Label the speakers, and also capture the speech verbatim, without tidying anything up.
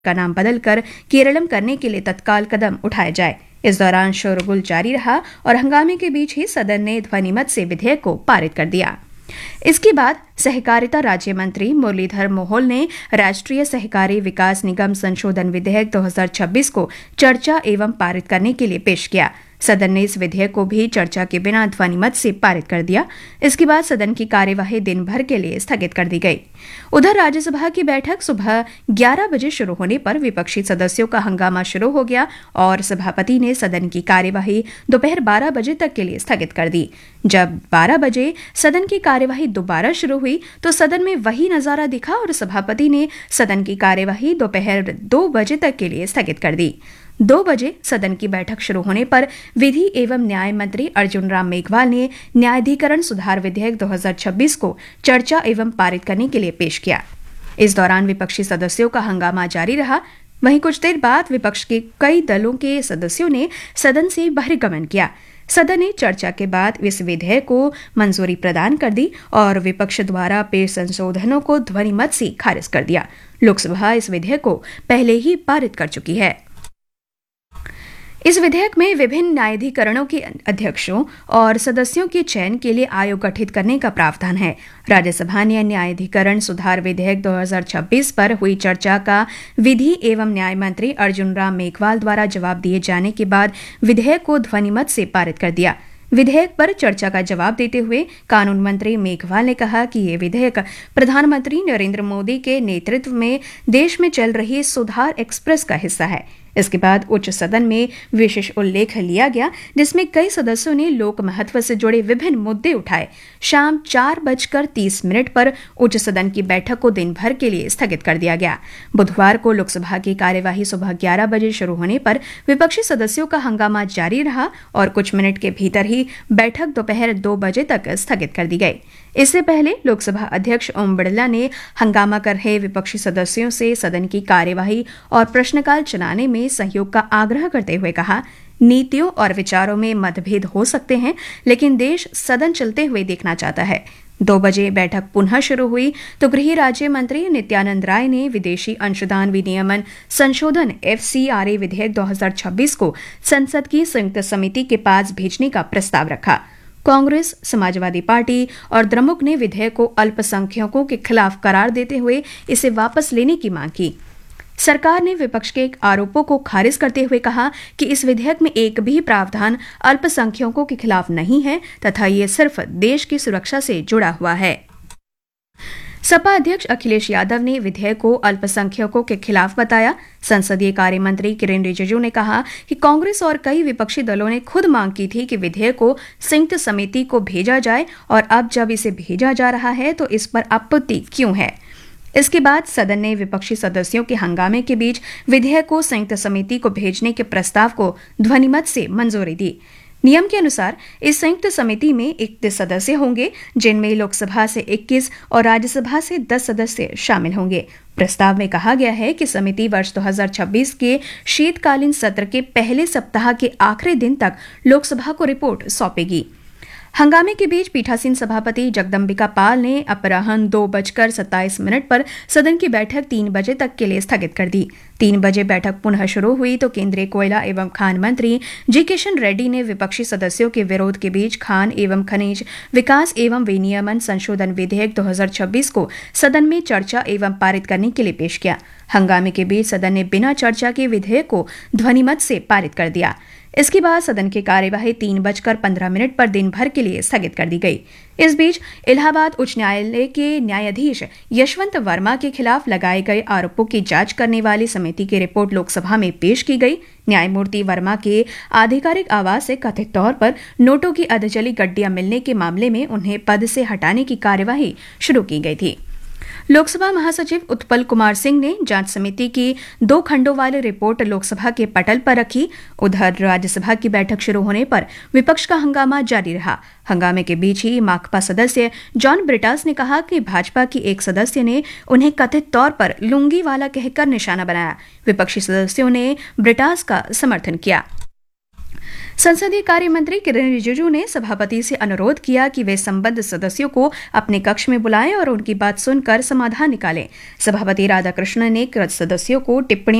Speaker 1: का नाम बदलकर केरलम करने के लिए तत्काल कदम उठाया जाए। इस दौरान शोरगुल जारी रहा और हंगामे के बीच ही सदन ने ध्वनिमत से विधेयक को पारित कर दिया। इसके बाद सहकारिता राज्य मंत्री मुरलीधर मोहोल ने राष्ट्रीय सहकारी विकास निगम संशोधन विधेयक दो हज़ार छब्बीस को चर्चा एवं पारित करने के लिए पेश किया। सदन ने इस विधेयक को भी चर्चा के बिना ध्वनिमत से पारित कर दिया। इसके बाद सदन की कार्यवाही दिन भर के लिए स्थगित कर दी गई। उधर राज्यसभा की बैठक सुबह ग्यारह बजे शुरू होने पर विपक्षी सदस्यों का हंगामा शुरू हो गया और सभापति ने सदन की कार्यवाही दोपहर बारह बजे तक के लिए स्थगित कर दी। जब बारह बजे सदन की कार्यवाही दोबारा शुरू हुई तो सदन में वही नजारा दिखा और सभापति ने सदन की कार्यवाही दोपहर दो बजे तक के लिए स्थगित कर दी। दो बजे सदन की बैठक शुरू होने पर विधि एवं न्याय मंत्री अर्जुन राम मेघवाल ने न्यायाधिकरण सुधार विधेयक दो हज़ार छब्बीस को चर्चा एवं पारित करने के लिए पेश किया। इस दौरान विपक्षी सदस्यों का हंगामा जारी रहा। वहीं कुछ देर बाद विपक्ष के कई दलों के सदस्यों ने सदन से बहिर्गमन किया। सदन ने चर्चा के बाद इस विधेयक को मंजूरी प्रदान कर दी और विपक्ष द्वारा पेश संशोधनों को ध्वनिमत से खारिज कर दिया। लोकसभा इस विधेयक को पहले ही पारित कर चुकी है। इस विधेयक में विभिन्न न्यायाधिकरणों के अध्यक्षों और सदस्यों के चयन के लिए आयोग गठित करने का प्रावधान है। राज्यसभा ने न्यायाधिकरण सुधार विधेयक दो हज़ार छब्बीस पर हुई चर्चा का विधि एवं न्याय मंत्री अर्जुन राम मेघवाल द्वारा जवाब दिए जाने के बाद विधेयक को ध्वनिमत से पारित कर दिया। विधेयक पर चर्चा का जवाब देते हुए कानून मंत्री मेघवाल ने कहा कि ये विधेयक प्रधानमंत्री नरेंद्र मोदी के नेतृत्व में देश में चल रही सुधार एक्सप्रेस का हिस्सा है। इसके बाद उच्च सदन में विशेष उल्लेख लिया गया जिसमें कई सदस्यों ने लोक महत्व से जुड़े विभिन्न मुद्दे उठाए। शाम चार बजकर तीस मिनट पर उच्च सदन की बैठक को दिन भर के लिए स्थगित कर दिया गया। बुधवार को लोकसभा की कार्यवाही सुबह ग्यारह बजे शुरू होने पर विपक्षी सदस्यों का हंगामा जारी रहा और कुछ मिनट के भीतर ही बैठक दोपहर दो बजे तक स्थगित कर दी गई। इससे पहले लोकसभा अध्यक्ष ओम बिरला ने हंगामा कर रहे विपक्षी सदस्यों से सदन की कार्यवाही और प्रश्नकाल चलाने में सहयोग का आग्रह करते हुए कहा, नीतियों और विचारों में मतभेद हो सकते हैं लेकिन देश सदन चलते हुए देखना चाहता है। दो बजे बैठक पुनः शुरू हुई तो गृह राज्य मंत्री नित्यानंद राय ने विदेशी अंशदान विनियमन संशोधन एफ सी आर ए विधेयक दो हज़ार छब्बीस को संसद की संयुक्त समिति के पास भेजने का प्रस्ताव रखा। कांग्रेस, समाजवादी पार्टी और द्रमुक ने विधेयक को अल्पसंख्यकों के खिलाफ करार देते हुए इसे वापस लेने की मांग की। सरकार ने विपक्ष के आरोपों को खारिज करते हुए कहा कि इस विधेयक में एक भी प्रावधान अल्पसंख्यकों के खिलाफ नहीं है तथा ये सिर्फ देश की सुरक्षा से जुड़ा हुआ है। सपा अध्यक्ष अखिलेश यादव ने विधेयक को अल्पसंख्यकों के खिलाफ बताया। संसदीय कार्य मंत्री किरेन रिजिजू ने कहा कि कांग्रेस और कई विपक्षी दलों ने खुद मांग की थी कि विधेयक को संयुक्त समिति को भेजा जाए और अब जब इसे भेजा जा रहा है तो इस पर आपत्ति क्यों है। इसके बाद सदन ने विपक्षी सदस्यों के हंगामे के बीच विधेयक को संयुक्त समिति को भेजने के प्रस्ताव को ध्वनिमत से मंजूरी दी। नियम के अनुसार इस संयुक्त समिति में इकतीस सदस्य होंगे जिनमें लोकसभा से इक्कीस और राज्यसभा से दस सदस्य शामिल होंगे। प्रस्ताव में कहा गया है कि समिति वर्ष दो हज़ार छब्बीस के शीतकालीन सत्र के पहले सप्ताह के आखिरी दिन तक लोकसभा को रिपोर्ट सौंपेगी। हंगामे के बीच पीठासीन सभापति जगदम्बिका पाल ने अपराह्न दो बजकर सत्ताईस मिनट पर सदन की बैठक तीन बजे तक के लिए स्थगित कर दी। तीन बजे बैठक पुनः शुरू हुई तो केंद्रीय कोयला एवं खान मंत्री जी किशन रेड्डी ने विपक्षी सदस्यों के विरोध के बीच खान एवं खनिज विकास एवं विनियमन संशोधन विधेयक दो हज़ार छब्बीस को सदन में चर्चा एवं पारित करने के लिए पेश किया। हंगामे के बीच सदन ने बिना चर्चा के विधेयक को ध्वनिमत से पारित कर दिया। इसके बाद सदन की कार्यवाही तीन बजकर पंद्रह मिनट पर दिन भर के लिए स्थगित कर दी गई। इस बीच इलाहाबाद उच्च न्यायालय के न्यायाधीश यशवंत वर्मा के खिलाफ लगाए गए आरोपों की जांच करने वाली समिति की रिपोर्ट लोकसभा में पेश की गई। न्यायमूर्ति वर्मा के आधिकारिक आवास से कथित तौर पर नोटों की अधजली गड्डियां मिलने के मामले में उन्हें पद से हटाने की कार्यवाही शुरू की गई थी। लोकसभा महासचिव उत्पल कुमार सिंह ने जांच समिति की दो खंडों वाली रिपोर्ट लोकसभा के पटल पर रखी। उधर राज्यसभा की बैठक शुरू होने पर विपक्ष का हंगामा जारी रहा। हंगामे के बीच ही माकपा सदस्य जॉन ब्रिटास ने कहा कि भाजपा की एक सदस्य ने उन्हें कथित तौर पर लुंगी वाला कहकर निशाना बनाया। विपक्षी सदस्यों ने ब्रिटास का समर्थन किया। संसदीय कार्य मंत्री किरेन रिजिजू ने सभापति से अनुरोध किया कि वे संबद्ध सदस्यों को अपने कक्ष में बुलाएं और उनकी बात सुनकर समाधान निकालें। सभापति राधाकृष्णन ने सदस्यों को टिप्पणी